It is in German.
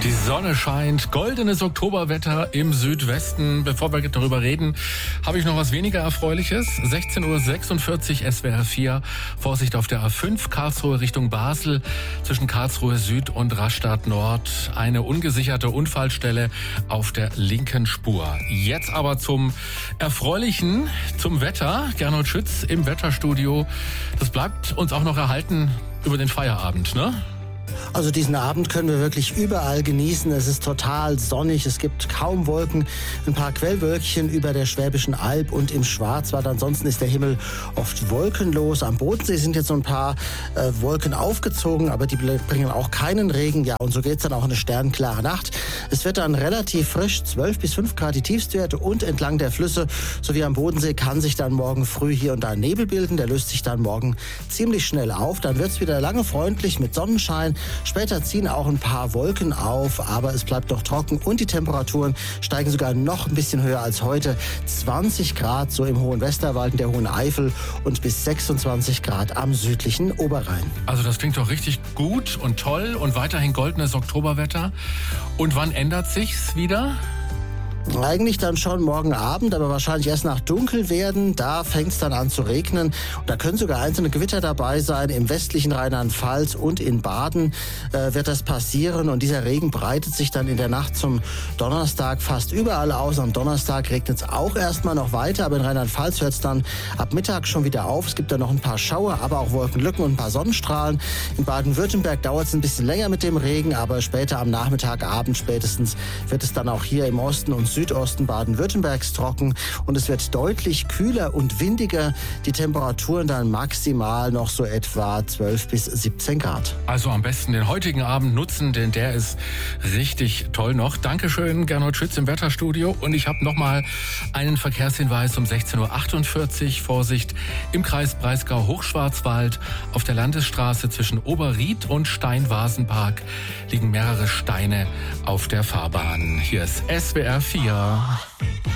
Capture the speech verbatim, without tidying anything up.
Die Sonne scheint, goldenes Oktoberwetter im Südwesten. Bevor wir darüber reden, habe ich noch was weniger Erfreuliches. sechzehn Uhr sechsundvierzig S W R vier. Vorsicht auf der A fünf, Karlsruhe Richtung Basel. Zwischen Karlsruhe Süd und Rastatt Nord. Eine ungesicherte Unfallstelle auf der linken Spur. Jetzt aber zum Erfreulichen, zum Wetter. Gernot Schütz im Wetterstudio. Das bleibt uns auch noch erhalten über den Feierabend, ne? Also diesen Abend können wir wirklich überall genießen. Es ist total sonnig, es gibt kaum Wolken, ein paar Quellwölkchen über der Schwäbischen Alb und im Schwarzwald. Ansonsten ist der Himmel oft wolkenlos. Am Bodensee sind jetzt so ein paar äh, Wolken aufgezogen, aber die bringen auch keinen Regen. Ja, und so geht's dann auch eine sternklare Nacht. Es wird dann relativ frisch, zwölf bis fünf Grad die Tiefstwerte und entlang der Flüsse sowie am Bodensee kann sich dann morgen früh hier und da Nebel bilden. Der löst sich dann morgen ziemlich schnell auf. Dann wird's wieder lange freundlich mit Sonnenschein. Später ziehen auch ein paar Wolken auf, aber es bleibt noch trocken und die Temperaturen steigen sogar noch ein bisschen höher als heute. zwanzig Grad so im hohen Westerwald, in der Hohen Eifel und bis sechsundzwanzig Grad am südlichen Oberrhein. Also das klingt doch richtig gut und toll und weiterhin goldenes Oktoberwetter. Und wann ändert sich's wieder? Eigentlich dann schon morgen Abend, aber wahrscheinlich erst nach dunkel werden. Da fängt es dann an zu regnen. Und da können sogar einzelne Gewitter dabei sein. Im westlichen Rheinland-Pfalz und in Baden äh, wird das passieren. Und dieser Regen breitet sich dann in der Nacht zum Donnerstag fast überall aus. Am Donnerstag regnet es auch erstmal noch weiter, aber in Rheinland-Pfalz hört es dann ab Mittag schon wieder auf. Es gibt dann noch ein paar Schauer, aber auch Wolkenlücken und ein paar Sonnenstrahlen. In Baden-Württemberg dauert es ein bisschen länger mit dem Regen, aber später am Nachmittag, Abend spätestens wird es dann auch hier im Osten und Südosten Baden-Württembergs trocken und es wird deutlich kühler und windiger. Die Temperaturen dann maximal noch so etwa zwölf bis siebzehn Grad. Also am besten den heutigen Abend nutzen, denn der ist richtig toll noch. Dankeschön, Gernot Schütz im Wetterstudio. Und ich habe nochmal einen Verkehrshinweis um sechzehn Uhr achtundvierzig. Vorsicht im Kreis Breisgau-Hochschwarzwald. Auf der Landesstraße zwischen Oberried und Steinvasenpark liegen mehrere Steine auf der Fahrbahn. Hier ist S W R vier.